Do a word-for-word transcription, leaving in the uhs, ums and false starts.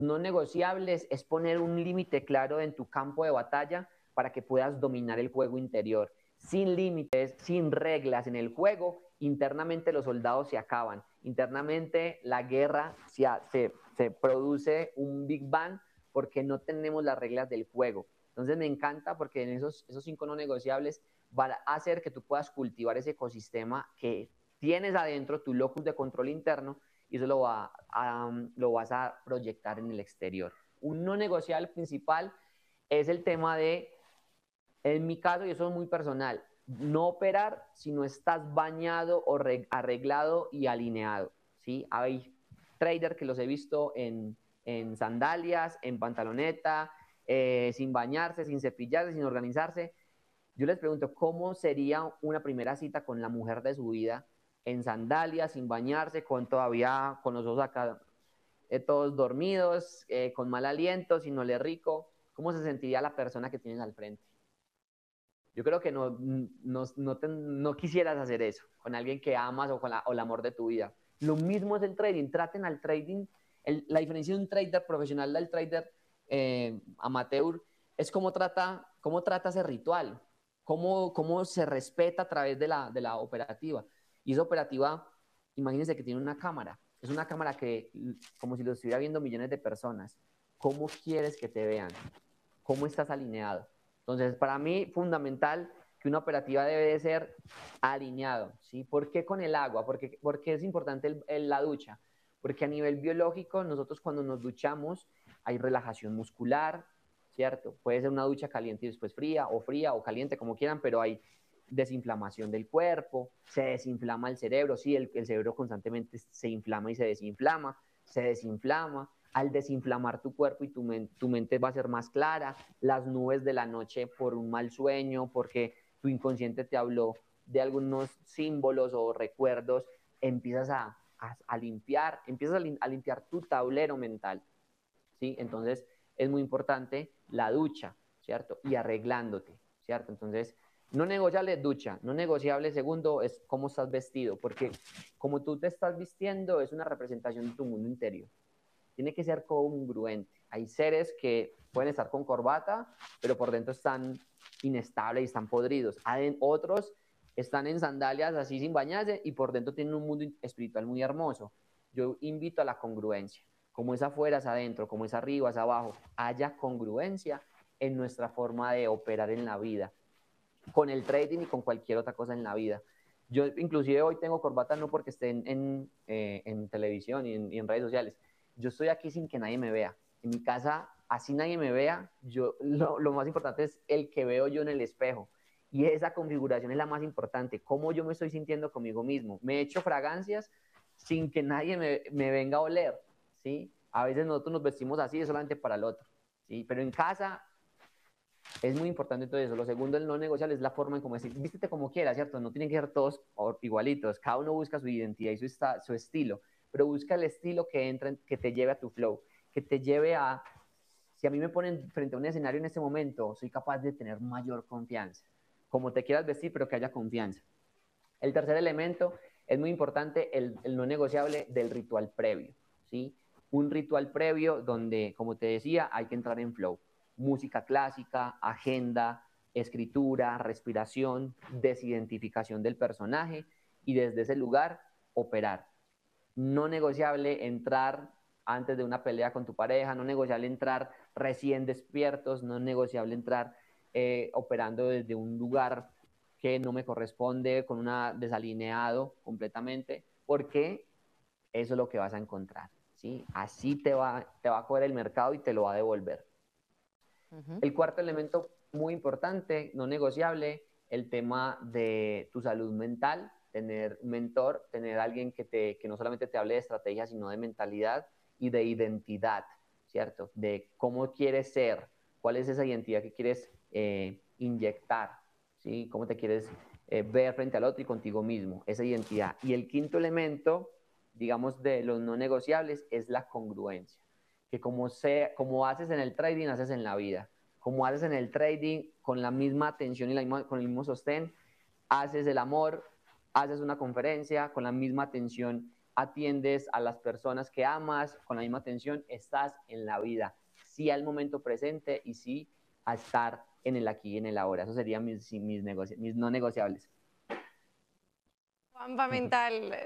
No negociables es poner un límite claro en tu campo de batalla para que puedas dominar el juego interior. Sin límites, sin reglas en el juego, internamente los soldados se acaban. Internamente la guerra se, se, se produce un Big Bang porque no tenemos las reglas del juego. Entonces me encanta porque en esos, esos cinco no negociables van a hacer que tú puedas cultivar ese ecosistema que tienes adentro, tu locus de control interno, y eso lo, va a, lo vas a proyectar en el exterior. Un no negociable principal es el tema de, en mi caso, y eso es muy personal, no operar si no estás bañado o arreglado y alineado, ¿sí? Hay traders que los he visto en, en sandalias, en pantaloneta, eh, sin bañarse, sin cepillarse, sin organizarse. Yo les pregunto, ¿cómo sería una primera cita con la mujer de su vida en sandalias, sin bañarse, con todavía con los ojos acá eh, todos dormidos, eh, con mal aliento, sin oler rico? ¿Cómo se sentiría la persona que tienes al frente? Yo creo que no, no, no, te, no quisieras hacer eso con alguien que amas o con la, o el amor de tu vida. Lo mismo es el trading. Traten al trading. El, la diferencia de un trader profesional del trader eh, amateur es cómo trata, cómo trata ese ritual, cómo, cómo se respeta a través de la, de la operativa. Y esa operativa, imagínense que tiene una cámara. Es una cámara que, como si lo estuviera viendo millones de personas. ¿Cómo quieres que te vean? ¿Cómo estás alineado? Entonces, para mí, fundamental que una operativa debe de ser alineado, ¿sí? ¿Por qué con el agua? ¿Por qué, por qué es importante el, el, la ducha? Porque a nivel biológico, nosotros cuando nos duchamos, hay relajación muscular, ¿cierto? Puede ser una ducha caliente y después fría, o fría o caliente, como quieran, pero hay desinflamación del cuerpo, se desinflama el cerebro, sí, el, el cerebro constantemente se inflama y se desinflama, se desinflama. Al desinflamar tu cuerpo y tu, men tu mente va a ser más clara, las nubes de la noche por un mal sueño, porque tu inconsciente te habló de algunos símbolos o recuerdos, empiezas a, a, a limpiar, empiezas a, lim a limpiar tu tablero mental, ¿sí? Entonces es muy importante la ducha, ¿cierto? Y arreglándote, ¿cierto? Entonces, no negociable ducha, no negociable segundo es cómo estás vestido, porque como tú te estás vistiendo es una representación de tu mundo interior. Tiene que ser congruente. Hay seres que pueden estar con corbata, pero por dentro están inestables y están podridos. Hay otros están en sandalias así sin bañarse y por dentro tienen un mundo espiritual muy hermoso. Yo invito a la congruencia. Como es afuera, es adentro, como es arriba, es abajo. Haya congruencia en nuestra forma de operar en la vida, con el trading y con cualquier otra cosa en la vida. Yo inclusive hoy tengo corbata no porque esté en, en, eh, en televisión y en, y en redes sociales. Yo estoy aquí sin que nadie me vea. En mi casa, así nadie me vea, yo, lo, lo más importante es el que veo yo en el espejo. Y esa configuración es la más importante. Cómo yo me estoy sintiendo conmigo mismo. Me he hecho fragancias sin que nadie me, me venga a oler, ¿sí? A veces nosotros nos vestimos así solamente para el otro, ¿sí? Pero en casa es muy importante todo eso. Lo segundo, el no negociable, es la forma en cómo decir, vístete como quieras, ¿cierto? No tienen que ser todos igualitos. Cada uno busca su identidad y su, esta, su estilo, pero busca el estilo que, entra, que te lleve a tu flow, que te lleve a... Si a mí me ponen frente a un escenario en este momento, soy capaz de tener mayor confianza. Como te quieras vestir, pero que haya confianza. El tercer elemento es muy importante, el, el no negociable del ritual previo, ¿sí? Un ritual previo donde, como te decía, hay que entrar en flow. Música clásica, agenda, escritura, respiración, desidentificación del personaje y desde ese lugar operar. No negociable entrar antes de una pelea con tu pareja, no negociable entrar recién despiertos, no negociable entrar eh, operando desde un lugar que no me corresponde, con una desalineado completamente, porque eso es lo que vas a encontrar, ¿sí? Así te va, te va a coger el mercado y te lo va a devolver. Uh-huh. El cuarto elemento muy importante, no negociable, el tema de tu salud mental, tener un mentor, tener alguien que, te, que no solamente te hable de estrategia, sino de mentalidad y de identidad, ¿cierto? De cómo quieres ser, cuál es esa identidad que quieres eh, inyectar, ¿sí? Cómo te quieres eh, ver frente al otro y contigo mismo, esa identidad. Y el quinto elemento, digamos, de los no negociables es la congruencia, que como, sea, como haces en el trading, haces en la vida. Como haces en el trading, con la misma atención y la misma, con el mismo sostén, haces el amor, haces una conferencia con la misma atención atiendes a las personas que amas con la misma atención, estás en la vida, sí al momento presente y sí a estar en el aquí y en el ahora. Eso serían mis, mis, negoci mis no negociables. Juanpa Mental,